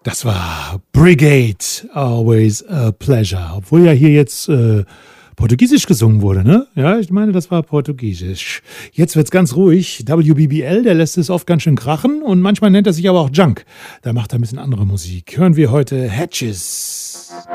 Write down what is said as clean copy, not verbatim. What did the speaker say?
Das war Brigade, Always a Pleasure. Obwohl ja hier jetzt Portugiesisch gesungen wurde, ne? Ja, ich meine, das war Portugiesisch. Jetzt wird's ganz ruhig. WBBL, der lässt es oft ganz schön krachen und manchmal nennt er sich aber auch Junk. Da macht er ein bisschen andere Musik. Hören wir heute Hatches.